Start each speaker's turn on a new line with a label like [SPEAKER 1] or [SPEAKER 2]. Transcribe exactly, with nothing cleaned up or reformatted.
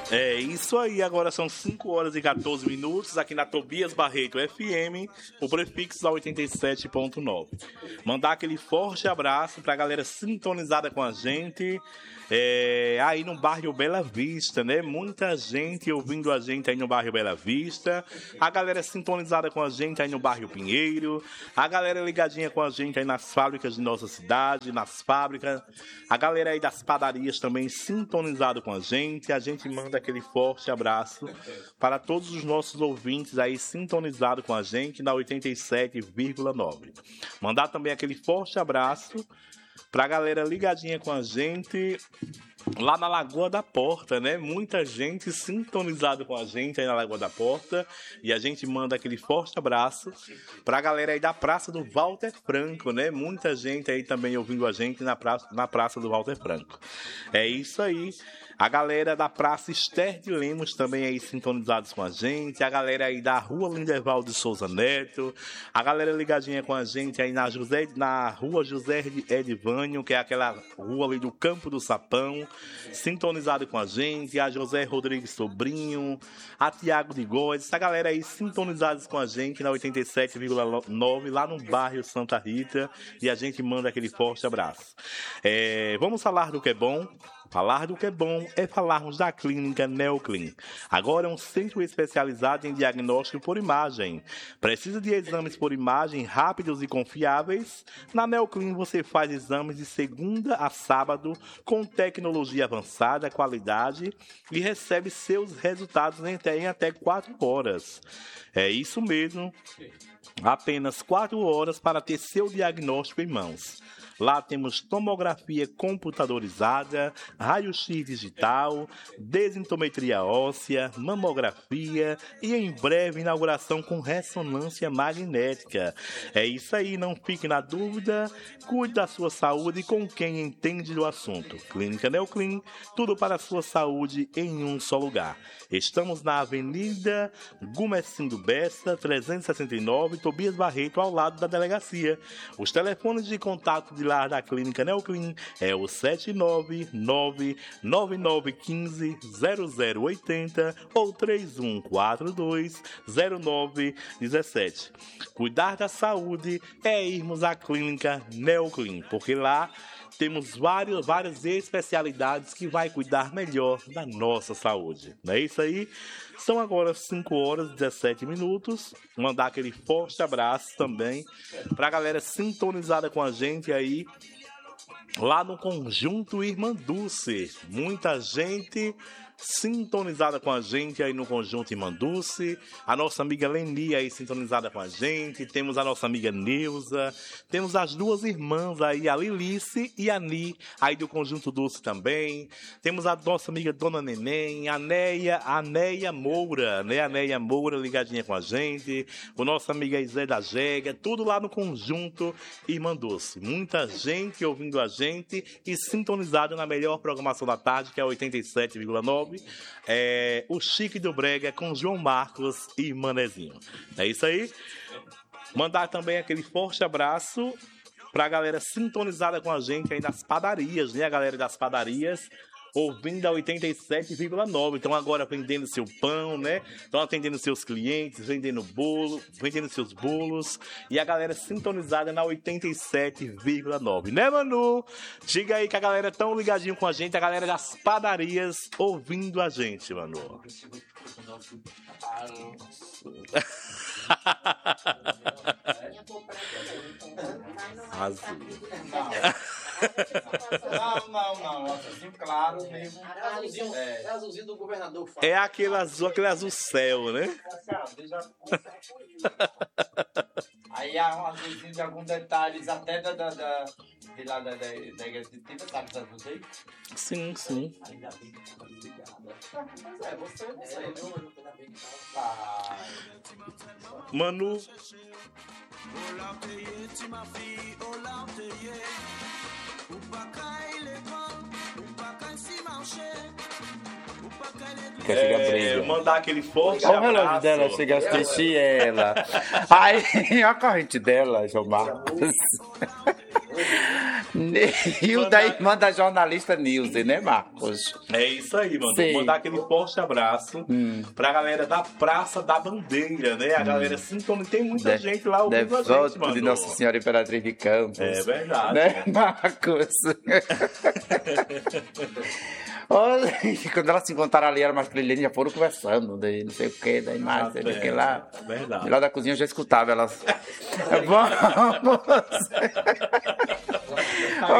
[SPEAKER 1] É isso aí, agora são cinco horas e quatorze minutos aqui na Tobias Barreto F M, o prefixo da oitenta e sete ponto nove. Mandar aquele forte abraço pra galera sintonizada com a gente é, aí no bairro Bela Vista, né? Muita gente ouvindo a gente aí no bairro Bela Vista, a galera sintonizada com a gente aí no bairro Pinheiro, a galera ligadinha com a gente aí nas fábricas de nossa cidade, nas fábricas, a galera aí das padarias também sintonizada com a gente. A gente manda aquele forte abraço para todos os nossos ouvintes aí sintonizados com a gente na oitenta e sete vírgula nove. Mandar também aquele forte abraço para a galera ligadinha com a gente lá na Lagoa da Porta, né? Muita gente sintonizada com a gente aí na Lagoa da Porta. E a gente manda aquele forte abraço para a galera aí da Praça do Walter Franco, né? Muita gente aí também ouvindo a gente na praça, na praça do Walter Franco. É isso aí. A galera da Praça Esther de Lemos também aí sintonizados com a gente. A galera aí da Rua Lindevaldo de Souza Neto. A galera ligadinha com a gente aí na, José, na Rua José Edivânio, que é aquela rua ali do Campo do Sapão. Sintonizado com a gente. A José Rodrigues Sobrinho. A Tiago de Góes. Essa galera aí sintonizados com a gente na oitenta e sete vírgula nove lá no bairro Santa Rita. E a gente manda aquele forte abraço. É, vamos falar do que é bom. Falar do que é bom é falarmos da clínica Neoclin. Agora é um centro especializado em diagnóstico por imagem. Precisa de exames por imagem rápidos e confiáveis? Na Neoclin você faz exames de segunda a sábado com tecnologia avançada, qualidade e recebe seus resultados em até quatro horas. É isso mesmo. Apenas quatro horas para ter seu diagnóstico em mãos. Lá temos tomografia computadorizada, raio-x digital, densitometria óssea, mamografia e em breve inauguração com ressonância magnética. É isso aí, não fique na dúvida, cuide da sua saúde com quem entende do assunto. Clínica Neoclin, tudo para a sua saúde em um só lugar. Estamos na Avenida Gumecindo Bessa, trezentos e sessenta e nove, Tobias Barreto, ao lado da delegacia. Os telefones de contato de lá da Clínica Neoclin é o sete nove nove nove nove um cinco zero zero oito zero ou três um quatro dois zero nove um sete. Cuidar da saúde é irmos à Clínica Neoclin, porque lá temos várias, várias especialidades que vai cuidar melhor da nossa saúde. Não é isso aí? São agora cinco horas e dezessete minutos. Mandar aquele forte abraço também para a galera sintonizada com a gente aí lá no Conjunto Irmã Dulce. Muita gente sintonizada com a gente aí no Conjunto Irmã Dulce. A nossa amiga Leni aí sintonizada com a gente. Temos a nossa amiga Neuza. Temos as duas irmãs aí, a Lilice e a Ni, aí do Conjunto Dulce também. Temos a nossa amiga Dona Neném, a Neia, a Neia Moura, né? A Neia Moura ligadinha com a gente. O nosso amigo Zé da Jega, tudo lá no Conjunto Irmã Dulce. Muita gente ouvindo a gente e sintonizada na melhor programação da tarde, que é oitenta e sete vírgula nove. É, o Chique do Brega com João Marcos e Manezinho. É isso aí. Mandar também aquele forte abraço pra galera sintonizada com a gente aí nas padarias, né? A galera das padarias ouvindo a oitenta e sete vírgula nove. Então agora vendendo seu pão, né? Estão atendendo seus clientes, vendendo bolo, vendendo seus bolos. E a galera sintonizada na oitenta e sete vírgula nove. Né, Manu? Diga aí que a galera tão ligadinho com a gente, a galera das padarias ouvindo a gente, Manu. Azul.
[SPEAKER 2] Não, não, não. Assim, claro mesmo.
[SPEAKER 3] É azulzinho, é. É azulzinho do governador que fala.
[SPEAKER 1] É aquele azul, aquele azul céu, né?
[SPEAKER 2] Aí há um azulzinho de alguns detalhes, até da, da, da, de lá da, da, da igreja de Tiva, sabe os azuis aí?
[SPEAKER 1] Sim, sim.
[SPEAKER 3] Ainda bem que tá ligado.
[SPEAKER 2] É, você não sei,
[SPEAKER 3] É,
[SPEAKER 2] viu?
[SPEAKER 3] não, ainda bem que tá.
[SPEAKER 2] Ah,
[SPEAKER 1] Manu.
[SPEAKER 4] Quer chegar
[SPEAKER 1] É,
[SPEAKER 4] briga.
[SPEAKER 1] mandar aquele forte
[SPEAKER 4] Olha o relógio
[SPEAKER 1] abraço.
[SPEAKER 4] dela, chega a assistir ela. Aí, olha a corrente dela, João Marcos. Nilda, irmã da jornalista Nilce, né, Marcos?
[SPEAKER 1] É isso aí, mano.
[SPEAKER 4] Sim.
[SPEAKER 1] Mandar aquele forte abraço
[SPEAKER 4] Hum.
[SPEAKER 1] pra galera da Praça da Bandeira, né? A galera sintoniza. Tem muita
[SPEAKER 4] De-
[SPEAKER 1] gente lá ouvindo a gente,
[SPEAKER 4] Devoto
[SPEAKER 1] mano.
[SPEAKER 4] de Nossa Senhora Imperatriz de Campos.
[SPEAKER 1] É verdade.
[SPEAKER 4] Né, Marcos? Olha, quando elas se encontraram ali, era mais trilhando, já foram conversando, daí não sei o que, daí mais, não sei o que lá.
[SPEAKER 1] É verdade.
[SPEAKER 4] De lá da cozinha eu já escutava elas. Vamos!